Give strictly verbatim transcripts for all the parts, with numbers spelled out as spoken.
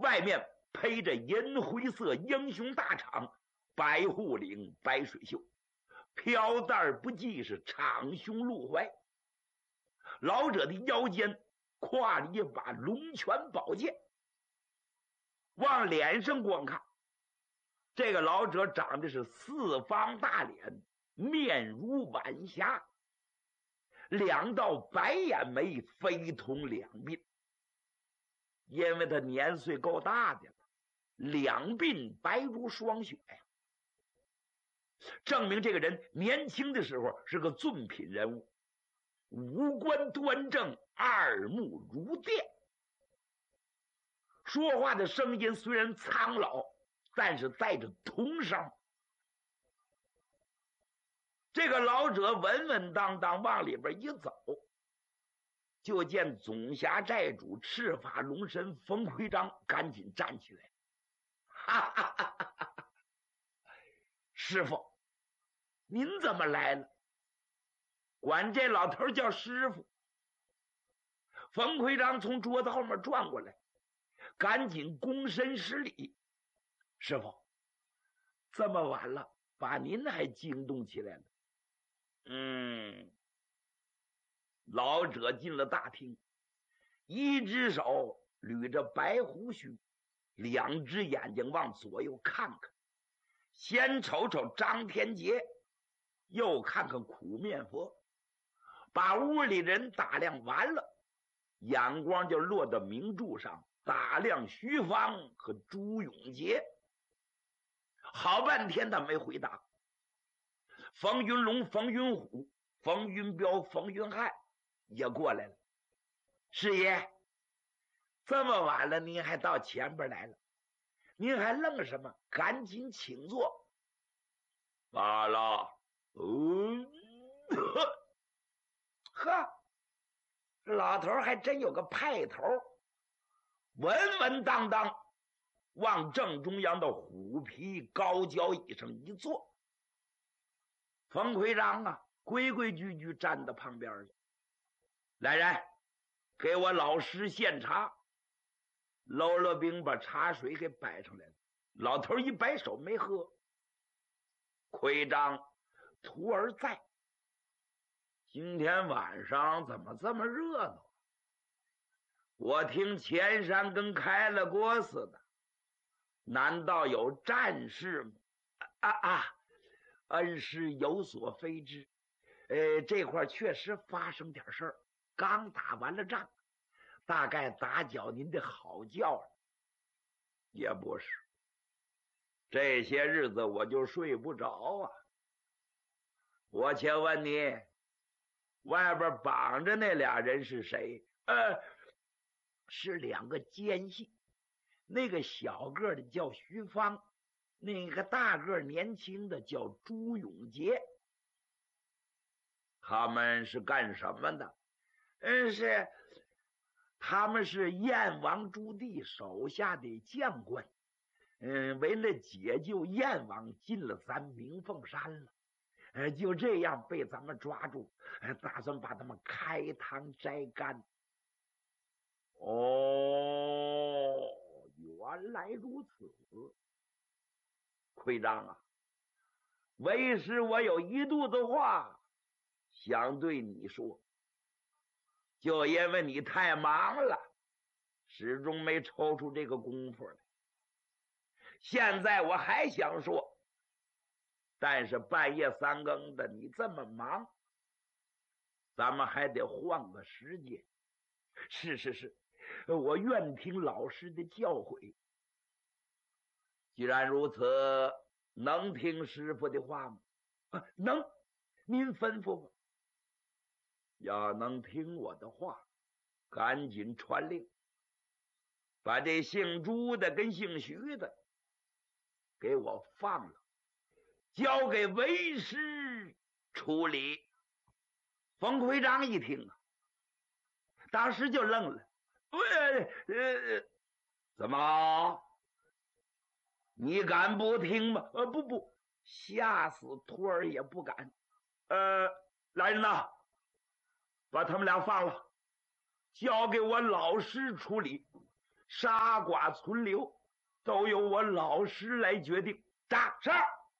外面披着银灰色英雄大氅，白护领白水袖，飘带不系是长胸露怀。老者的腰间挎着一把龙泉宝剑，往脸上光看，这个老者长得是四方大脸，面如晚霞，两道白眼眉非同两鬓。因为他年岁够大的了，两鬓白如霜雪呀，证明这个人年轻的时候是个俊品人物，五官端正，二目如电。说话的声音虽然苍老，但是带着童声。这个老者稳稳当当往里边一走，就见总辖寨主赤发龙神冯奎章赶紧站起来，哈哈哈哈哈哈！师傅，您怎么来了？管这老头叫师傅。冯奎章从桌子后面转过来，赶紧躬身施礼。师傅，这么晚了，把您还惊动起来了。嗯。老者进了大厅，一只手捋着白胡须，两只眼睛往左右看看，先瞅瞅张天杰，又看看苦面佛，把屋里人打量完了，眼光就落到明柱上，打量徐芳和朱永杰。好半天他没回答。冯云龙、冯云虎、冯云彪、冯云汉也过来了。师爷，这么晚了您还到前边来了，您还愣什么？赶紧请坐。罢了。嗯，呵，老头还真有个派头，稳稳当当往正中央的虎皮高脚椅上一坐。冯奎章啊，规规矩矩站到旁边去。来人，给我老师献茶。喽啰兵把茶水给摆上来了，老头一摆手没喝。奎章，徒儿在。今天晚上怎么这么热闹？我听前山跟开了锅似的，难道有战事吗？啊啊！恩师有所非知，呃，这块确实发生点事儿，刚打完了仗，大概打搅您的好觉了。也不是，这些日子我就睡不着啊。我且问你，外边绑着那俩人是谁？呃，是两个奸细，那个小个的叫徐芳，那个大个年轻的叫朱永杰。他们是干什么的？嗯，是他们是燕王朱棣手下的将官，嗯，为了解救燕王进了咱明凤山了，呃，就这样被咱们抓住，呃，打算把他们开膛摘干。哦，原来如此。奎章啊，为师我有一肚子话想对你说，就因为你太忙了，始终没抽出这个功夫来。现在我还想说，但是半夜三更的你这么忙，咱们还得换个时间。是是是，我愿听老师的教诲。既然如此，能听师傅的话吗？啊，能，您吩咐吧。要能听我的话，赶紧传令，把这姓朱的跟姓徐的给我放了，交给为师处理。冯奎章一听啊，当时就愣了。喂，呃，怎么？你敢不听吗？呃，不不，吓死徒儿也不敢。呃，来人呐，把他们俩放了，交给我老师处理。 杀剐存留都由我老师来决定。扎是，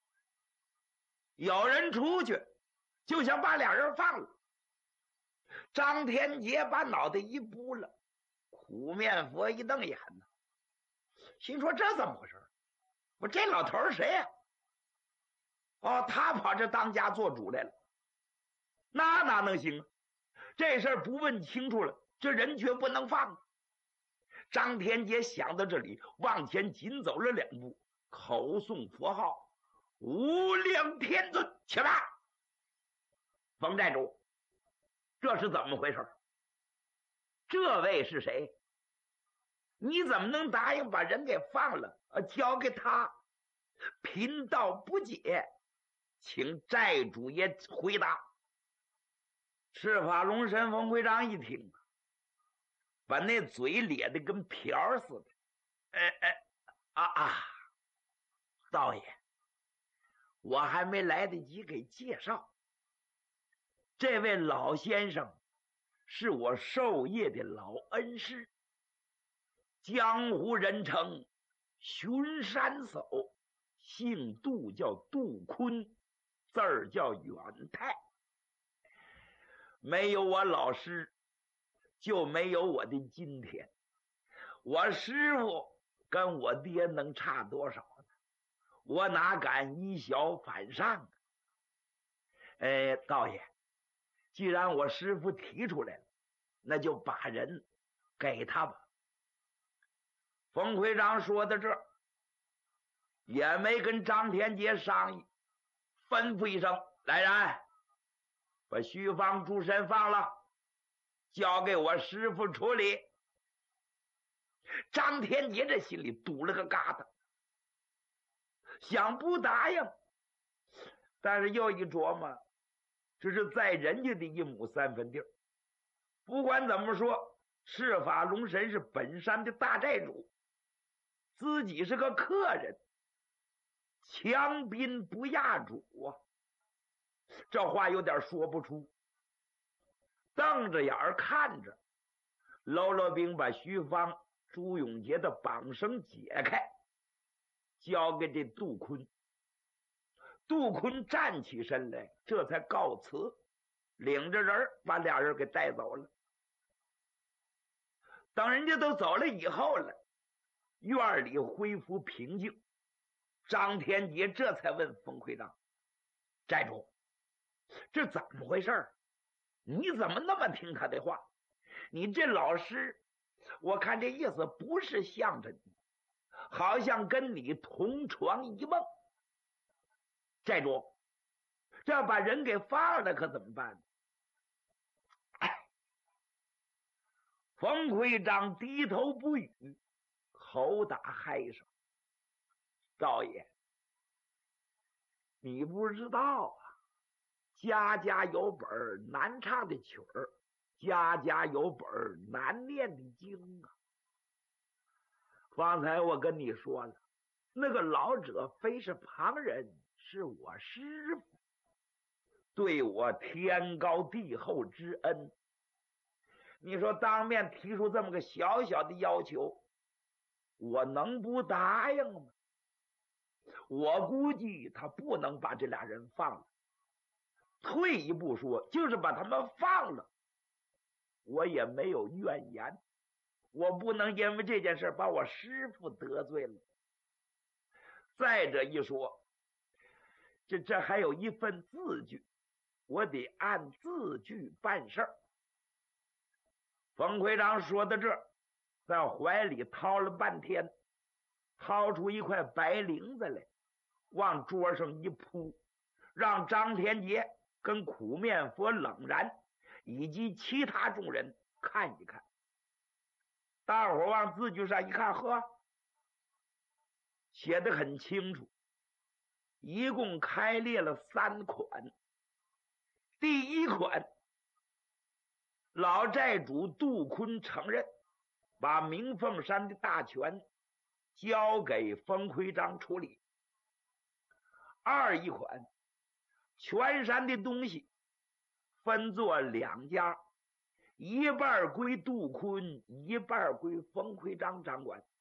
有人出去就想把俩人放了。张天杰把脑袋一扑了，苦面佛一瞪眼呢，心说这怎么回事？我这老头是谁呀、啊？哦，他跑这当家做主来了，那哪能行啊？这事儿不问清楚了，这人却不能放。张天杰想到这里，往前紧走了两步，口诵佛号：无量天尊，起来！冯寨主，这是怎么回事？这位是谁？你怎么能答应把人给放了，呃，交给他？贫道不解，请寨主爷回答。赤发龙神冯会长一听，把那嘴咧得跟瓢似的。哎哎啊啊！道爷，我还没来得及给介绍，这位老先生是我授业的老恩师，江湖人称巡山叟，姓杜，叫杜坤，字儿叫远泰。没有我老师，就没有我的今天。我师傅跟我爹能差多少呢？我哪敢以小反上啊？哎，道爷，既然我师傅提出来了，那就把人给他吧。冯会长说到这儿，也没跟张天杰商议，吩咐一声：来人，把徐芳诸神放了，交给我师傅处理。张天杰这心里堵了个疙瘩，想不答应，但是又一琢磨，这是在人家的一亩三分地儿。不管怎么说，赤发龙神是本山的大寨主，自己是个客人，强宾不压主啊。这话有点说不出，瞪着眼儿看着。喽啰兵把徐芳、朱永杰的绑绳解开，交给这杜坤。杜坤站起身来，这才告辞，领着人把俩人给带走了。等人家都走了以后了，院里恢复平静。张天杰这才问冯会长：寨主，这怎么回事？你怎么那么听他的话？你这老师，我看这意思不是向着你，好像跟你同床一梦。寨主，这要把人给放了可怎么办？哎，冯会长低头不语，口打嗨声。道爷，你不知道啊，家家有本难唱的曲儿，家家有本难念的经啊。方才我跟你说了，那个老者非是旁人，是我师傅，对我天高地厚之恩。你说当面提出这么个小小的要求，我能不答应吗？我估计他不能把这俩人放了。退一步说，就是把他们放了，我也没有怨言。我不能因为这件事把我师傅得罪了。再者一说，这这还有一份字据，我得按字据办事儿。冯会长说到这儿，在怀里掏了半天，掏出一块白绫子来，往桌上一铺，让张天杰跟苦面佛冷然以及其他众人看一看。大伙往字据上一看，呵，写得很清楚，一共开列了三款。第一款，老寨主杜坤承认把明凤山的大权交给冯会长处理。二一款，全山的东西分作两家， 一半归杜坤，一半归冯奎章掌管。